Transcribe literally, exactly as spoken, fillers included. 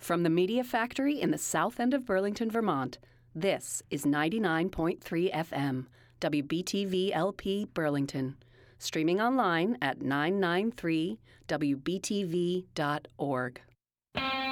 From the Media Factory in the south end of Burlington, Vermont, this is ninety-nine point three F M, W B T V L P Burlington. Streaming online at nine nine three W B T V dot org.